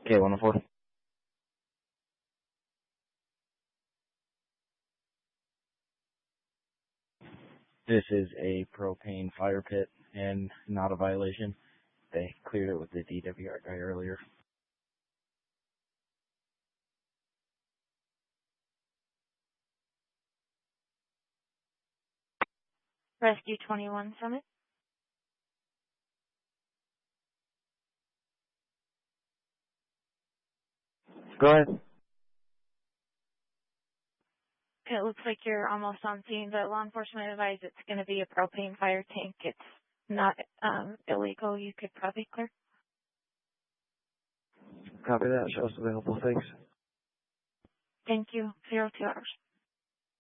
K104. This is a propane fire pit and not a violation. They cleared it with the DWR guy earlier. Rescue 21 Summit. Go ahead. It looks like you're almost on scene, but law enforcement advised it's going to be a propane fire tank. It's not illegal. You could probably clear. Copy that. Show us available. Thanks. Thank you. 02 hours.